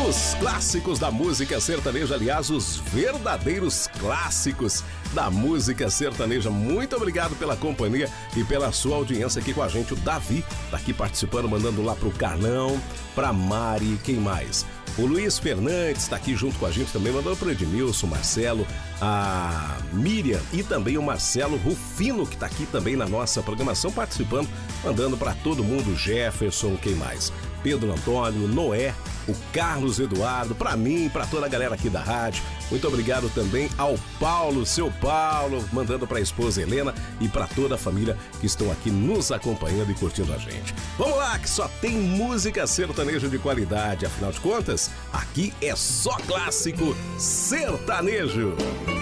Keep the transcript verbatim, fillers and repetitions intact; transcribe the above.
Os clássicos da música sertaneja, aliás, os verdadeiros clássicos da música sertaneja. Muito obrigado pela companhia e pela sua audiência aqui com a gente. O Davi tá aqui participando, mandando lá pro Carlão, pra Mari, quem mais? O Luiz Fernandes está aqui junto com a gente também, mandando para o Edmilson, Marcelo, a Miriam e também o Marcelo Rufino, que está aqui também na nossa programação, participando, mandando para todo mundo, Jefferson, quem mais? Pedro Antônio, Noé, o Carlos Eduardo, para mim, para toda a galera aqui da rádio. Muito obrigado também ao Paulo, seu Paulo, mandando para a esposa Helena e para toda a família que estão aqui nos acompanhando e curtindo a gente. Vamos lá, que só tem música sertaneja de qualidade, afinal de contas, aqui é só clássico sertanejo.